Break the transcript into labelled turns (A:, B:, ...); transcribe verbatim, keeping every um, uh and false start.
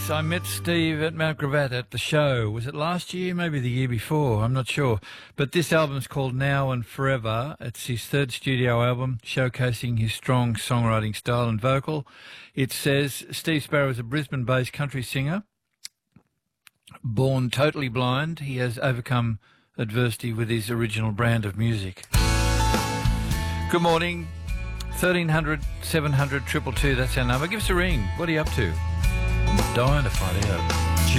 A: Yes, I met Steve at Mount Gravatt at the show. Was it last year? Maybe the year before. I'm not sure. But this album's called Now and Forever. It's his third studio album, showcasing his strong songwriting style and vocal. It says Steve Sparrow is a Brisbane-based country singer. Born totally blind, he has overcome adversity with his original brand of music. Good morning. thirteen hundred, seven hundred, two two two, that's our number. Give us a ring. What are you up to? I'm dying to find out.